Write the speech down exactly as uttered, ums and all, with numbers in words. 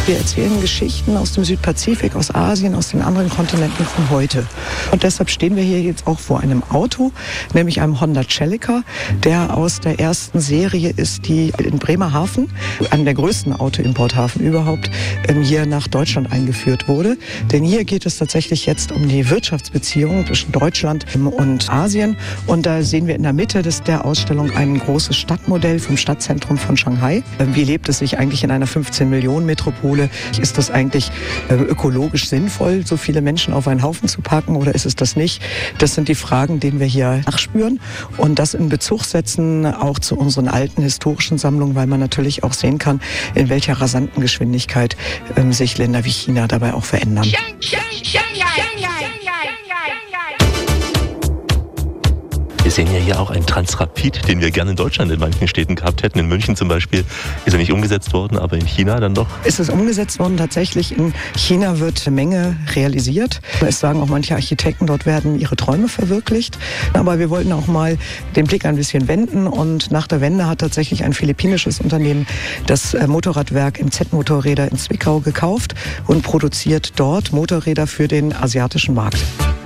Wir erzählen Geschichten aus dem Südpazifik, aus Asien, aus den anderen Kontinenten von heute. Und deshalb stehen wir hier jetzt auch vor einem Auto, nämlich einem Honda Celica, der aus der ersten Serie ist, die in Bremerhaven, einem der größten Autoimporthafen überhaupt, hier nach Deutschland eingeführt wurde. Denn hier geht es tatsächlich jetzt um die Wirtschaftsbeziehungen zwischen Deutschland und Asien. Und da sehen wir in der Mitte des, der Ausstellung ein großes Stadtmodell vom Stadtzentrum von Shanghai. Wie lebt es sich eigentlich in einer fünfzehn Millionen Metropole? Ist das eigentlich äh, ökologisch sinnvoll, so viele Menschen auf einen Haufen zu packen, oder ist es das nicht? Das sind die Fragen, denen wir hier nachspüren und das in Bezug setzen auch zu unseren alten historischen Sammlungen, weil man natürlich auch sehen kann, in welcher rasanten Geschwindigkeit ähm, sich Länder wie China dabei auch verändern. Wir sehen ja hier auch einen Transrapid, den wir gerne in Deutschland in manchen Städten gehabt hätten. In München zum Beispiel ist er nicht umgesetzt worden, aber in China dann doch. Ist es umgesetzt worden tatsächlich. In China wird eine Menge realisiert. Es sagen auch manche Architekten, dort werden ihre Träume verwirklicht. Aber wir wollten auch mal den Blick ein bisschen wenden. Und nach der Wende hat tatsächlich ein philippinisches Unternehmen das Motorradwerk M Z Motorräder in Zwickau gekauft und produziert dort Motorräder für den asiatischen Markt.